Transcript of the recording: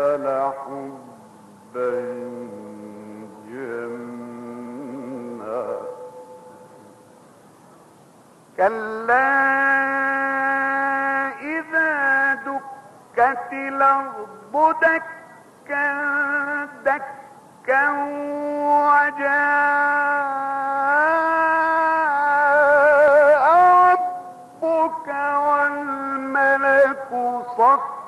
لحبا جما كلا إذا دكت الأرض دكا دكا وجاء ربك والملك صفا